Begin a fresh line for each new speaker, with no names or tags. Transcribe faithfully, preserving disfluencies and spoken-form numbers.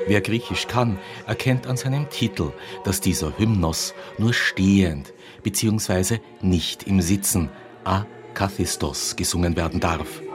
Wer Griechisch kann, erkennt an seinem Titel, dass dieser Hymnos nur stehend bzw. nicht im Sitzen, akathistos, gesungen werden darf.